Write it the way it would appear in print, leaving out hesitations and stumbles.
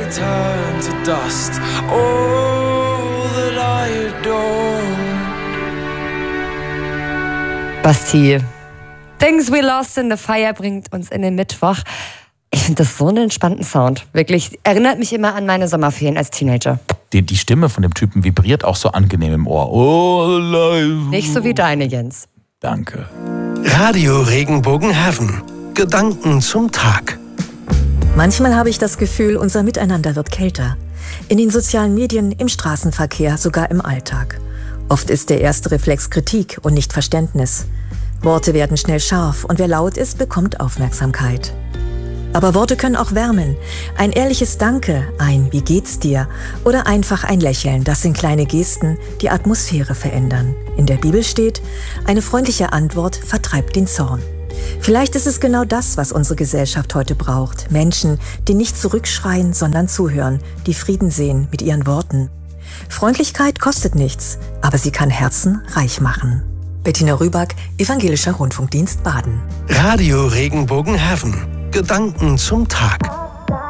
turn to dust. All that I adored. Bastille. Things We Lost in the Fire bringt uns in den Mittwoch. Ich finde das so einen entspannten Sound. Wirklich, erinnert mich immer an meine Sommerferien als Teenager. Die Stimme von dem Typen vibriert auch so angenehm im Ohr. Oh, nicht so wie deine, Jens. Danke. Radio Regenbogen Heaven. Gedanken zum Tag. Manchmal habe ich das Gefühl, unser Miteinander wird kälter. In den sozialen Medien, im Straßenverkehr, sogar im Alltag. Oft ist der erste Reflex Kritik und nicht Verständnis. Worte werden schnell scharf und wer laut ist, bekommt Aufmerksamkeit. Aber Worte können auch wärmen. Ein ehrliches Danke, ein Wie geht's dir? Oder einfach ein Lächeln, das sind kleine Gesten, die Atmosphäre verändern. In der Bibel steht, eine freundliche Antwort vertreibt den Zorn. Vielleicht ist es genau das, was unsere Gesellschaft heute braucht. Menschen, die nicht zurückschreien, sondern zuhören, die Frieden sehen mit ihren Worten. Freundlichkeit kostet nichts, aber sie kann Herzen reich machen. Bettina Rüback, Evangelischer Rundfunkdienst Baden. Radio Regenbogen Heaven. Gedanken zum Tag.